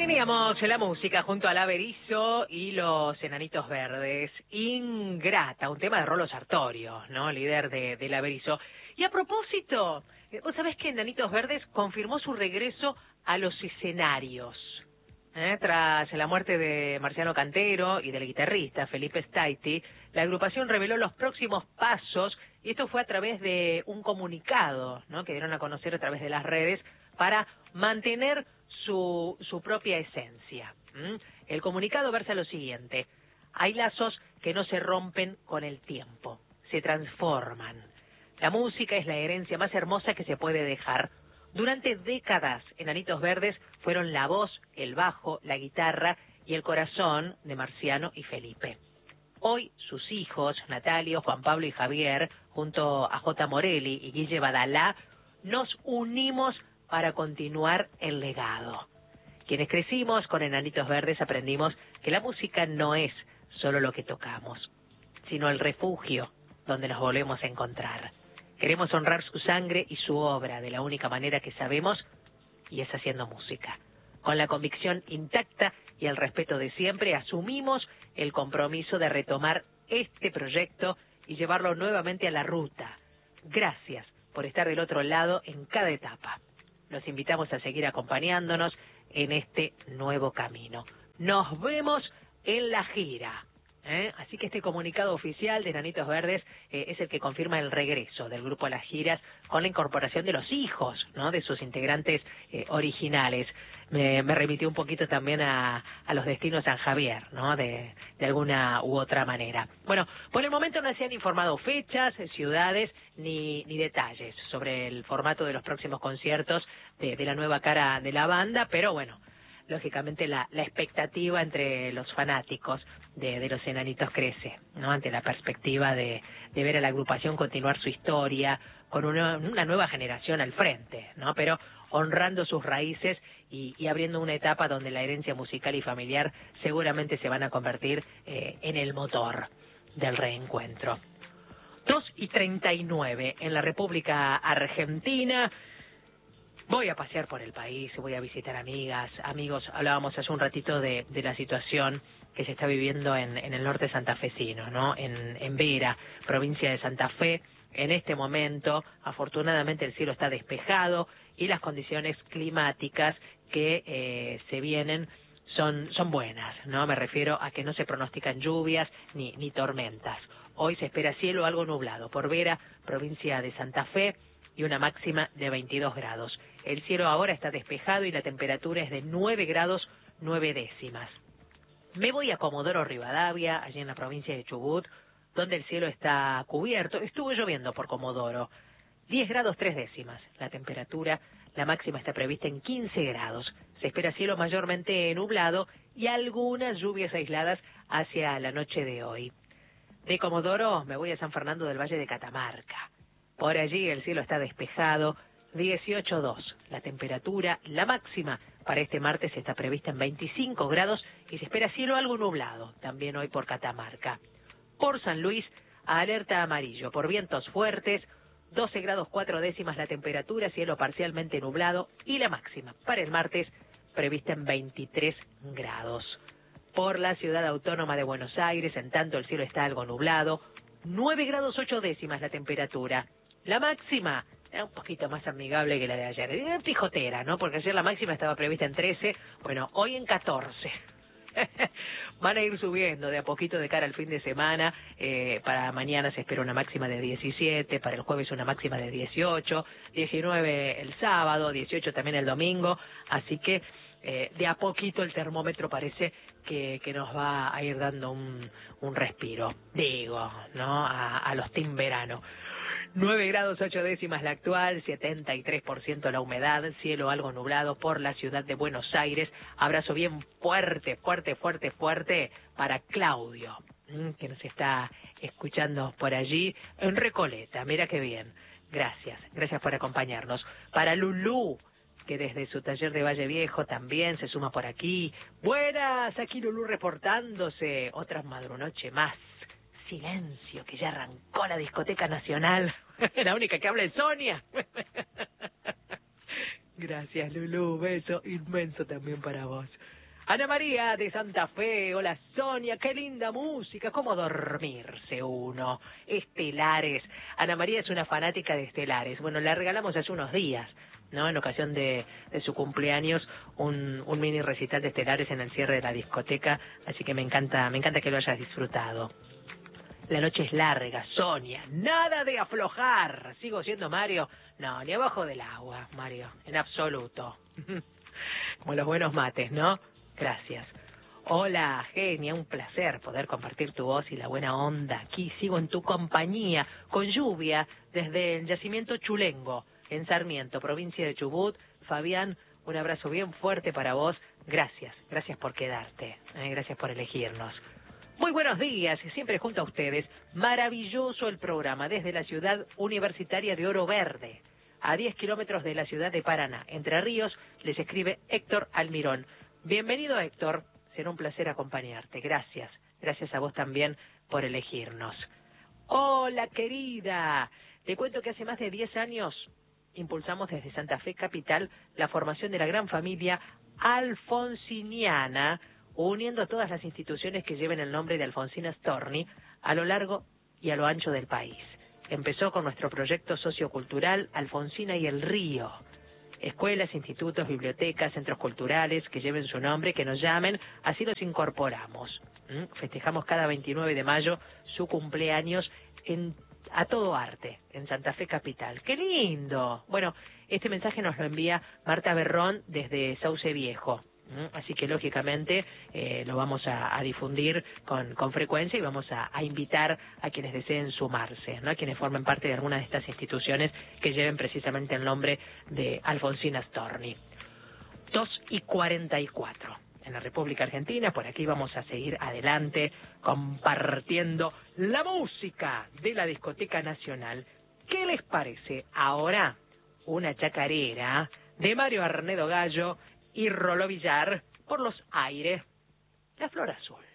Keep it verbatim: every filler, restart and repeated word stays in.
Teníamos la música junto al Averizo y los Enanitos Verdes. Ingrata, un tema de Rolo Sartorio, ¿no? Líder de, del Averizo. Y a propósito, vos sabés que Enanitos Verdes confirmó su regreso a los escenarios. ¿Eh? Tras la muerte de Marciano Cantero y del guitarrista Felipe Staiti, la agrupación reveló los próximos pasos, y esto fue a través de un comunicado, ¿no? Que dieron a conocer a través de las redes para mantener su, su propia esencia. ¿Mm? El comunicado versa lo siguiente: hay lazos que no se rompen con el tiempo, se transforman. La música es la herencia más hermosa que se puede dejar. Durante décadas, Enanitos Verdes fueron la voz, el bajo, la guitarra y el corazón de Marciano y Felipe. Hoy, sus hijos, Natalio, Juan Pablo y Javier, junto a J. Morelli y Guille Badalá, nos unimos para continuar el legado. Quienes crecimos con Enanitos Verdes aprendimos que la música no es solo lo que tocamos, sino el refugio donde nos volvemos a encontrar. Queremos honrar su sangre y su obra de la única manera que sabemos, y es haciendo música. Con la convicción intacta y el respeto de siempre, asumimos el compromiso de retomar este proyecto y llevarlo nuevamente a la ruta. Gracias por estar del otro lado en cada etapa. Los invitamos a seguir acompañándonos en este nuevo camino. Nos vemos en la gira. ¿Eh? Así que este comunicado oficial de Enanitos Verdes eh, es el que confirma el regreso del grupo a las giras con la incorporación de los hijos, ¿no? De sus integrantes eh, originales. Me, me remitió un poquito también a, a los destinos San Javier, ¿no? De, de alguna u otra manera. Bueno, por el momento no se han informado fechas, ciudades ni, ni detalles sobre el formato de los próximos conciertos de, de la nueva cara de la banda, pero bueno, lógicamente la, la expectativa entre los fanáticos de, de los Enanitos crece, ¿no? Ante la perspectiva de, de ver a la agrupación continuar su historia con una, una nueva generación al frente, ¿no? Pero honrando sus raíces y, y abriendo una etapa donde la herencia musical y familiar seguramente se van a convertir eh, en el motor del reencuentro. dos y treinta y nueve en la República Argentina. Voy a pasear por el país, voy a visitar amigas, amigos. Hablábamos hace un ratito de, de la situación que se está viviendo en, en el norte santafesino, ¿no? En, en Vera, provincia de Santa Fe. En este momento, afortunadamente, el cielo está despejado y las condiciones climáticas que eh, se vienen son, son buenas, ¿no? Me refiero a que no se pronostican lluvias ni, ni tormentas. Hoy se espera cielo algo nublado por Vera, provincia de Santa Fe, y una máxima de veintidós grados. El cielo ahora está despejado y la temperatura es de nueve grados nueve décimas. Me voy a Comodoro Rivadavia, allí en la provincia de Chubut, donde el cielo está cubierto. Estuvo lloviendo por Comodoro. diez grados tres décimas la temperatura, la máxima está prevista en quince grados. Se espera cielo mayormente nublado y algunas lluvias aisladas hacia la noche de hoy. De Comodoro me voy a San Fernando del Valle de Catamarca. Por allí el cielo está despejado, dieciocho dos la temperatura, la máxima para este martes está prevista en veinticinco grados y se espera cielo algo nublado, también hoy por Catamarca. Por San Luis, alerta amarillo por vientos fuertes, doce grados cuatro décimas la temperatura, cielo parcialmente nublado y la máxima para el martes prevista en veintitrés grados. Por la ciudad autónoma de Buenos Aires, en tanto el cielo está algo nublado, nueve grados ocho décimas la temperatura. La máxima es un poquito más amigable que la de ayer. Es pijotera, ¿no? Porque ayer la máxima estaba prevista en trece, bueno, hoy en catorce. Van a ir subiendo de a poquito de cara al fin de semana. Eh, para mañana se espera una máxima de diecisiete, para el jueves una máxima de dieciocho, diecinueve el sábado, dieciocho también el domingo. Así que eh, de a poquito el termómetro parece que, que nos va a ir dando un, un respiro, digo, ¿no? A, a los team verano. nueve grados ocho décimas la actual, setenta y tres por ciento la humedad, cielo algo nublado por la ciudad de Buenos Aires. Abrazo bien fuerte, fuerte, fuerte, fuerte para Claudio, que nos está escuchando por allí en Recoleta. Mira qué bien. Gracias, gracias por acompañarnos. Para Lulú, que desde su taller de Valle Viejo también se suma por aquí. Buenas, aquí Lulú reportándose. Otra madrunoche más. Silencio, que ya arrancó la discoteca nacional. La única que habla es Sonia. Gracias, Lulú. Beso inmenso también para vos. Ana María de Santa Fe, hola Sonia, qué linda música, cómo dormirse uno. Estelares, Ana María es una fanática de Estelares, bueno, la regalamos hace unos días, ¿no? En ocasión de, de su cumpleaños, un, un mini recital de Estelares en el cierre de la discoteca, así que me encanta, me encanta que lo hayas disfrutado. La noche es larga, Sonia, nada de aflojar, ¿sigo siendo Mario? No, ni abajo del agua, Mario, en absoluto. Como los buenos mates, ¿no? Gracias. Hola, genia, un placer poder compartir tu voz y la buena onda. Aquí sigo en tu compañía, con lluvia, desde el yacimiento Chulengo, en Sarmiento, provincia de Chubut. Fabián, un abrazo bien fuerte para vos. Gracias, gracias por quedarte, eh, gracias por elegirnos. Muy buenos días, y siempre junto a ustedes. Maravilloso el programa desde la ciudad universitaria de Oro Verde, a diez kilómetros de la ciudad de Paraná, Entre Ríos. Les escribe Héctor Almirón. Bienvenido, Héctor. Será un placer acompañarte. Gracias. Gracias a vos también por elegirnos. Hola, querida. Te cuento que hace más de diez años impulsamos desde Santa Fe Capital la formación de la gran familia alfonsiniana, uniendo a todas las instituciones que lleven el nombre de Alfonsina Storni a lo largo y a lo ancho del país. Empezó con nuestro proyecto sociocultural Alfonsina y el Río. Escuelas, institutos, bibliotecas, centros culturales que lleven su nombre, que nos llamen, así los incorporamos. ¿Mm? Festejamos cada veintinueve de mayo su cumpleaños en, a todo arte, en Santa Fe Capital. ¡Qué lindo! Bueno, este mensaje nos lo envía Marta Berrón desde Sauce Viejo. ¿Mm? Así que, lógicamente, eh, lo vamos a, a difundir con, con frecuencia y vamos a, a invitar a quienes deseen sumarse, ¿no? A quienes formen parte de alguna de estas instituciones que lleven precisamente el nombre de Alfonsina Storni. dos y cuarenta y cuatro. En la República Argentina, por aquí vamos a seguir adelante compartiendo la música de la Discoteca Nacional. ¿Qué les parece ahora una chacarera de Mario Arnedo Gallo y Roló Villar, por los aires, La Flor Azul?